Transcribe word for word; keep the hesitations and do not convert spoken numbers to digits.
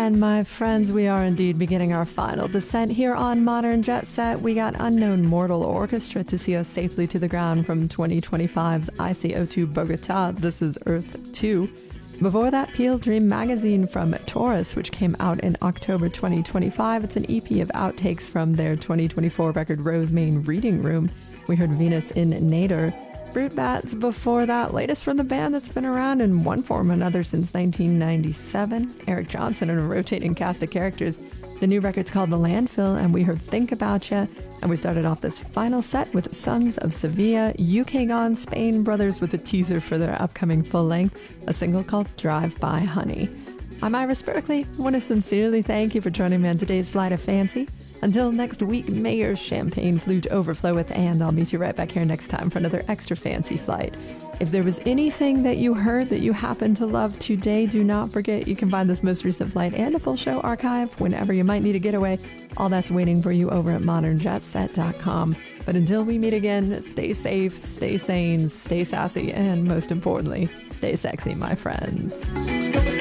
And my friends, we are indeed beginning our final descent here on Modern Jet Set. We got Unknown Mortal Orchestra to see us safely to the ground from twenty twenty-five's I C O two Bogota. This is Earth two. Before that, Peel Dream Magazine from Taurus, which came out in October twenty twenty-five. It's an E P of outtakes from their twenty twenty-four record Rosemain Reading Room. We heard Venus in Nader. Fruit Bats before that, latest from the band that's been around in one form or another since nineteen ninety-seven. Eric Johnson and a rotating cast of characters. The new record's called The Landfill, and we heard Think About Ya. And we started off this final set with Sons of Sevilla, U K Gone Spain Brothers with a teaser for their upcoming full length, a single called Drive By Honey. I'm Iris Berkeley. I want to sincerely thank you for joining me on today's Flight of Fancy. Until next week, may your champagne flute overflow with, and I'll meet you right back here next time for another extra fancy flight. If there was anything that you heard that you happen to love today, do not forget you can find this most recent flight and a full show archive whenever you might need a getaway. All that's waiting for you over at modern jet set dot com. But until we meet again, stay safe, stay sane, stay sassy, and most importantly, stay sexy, my friends.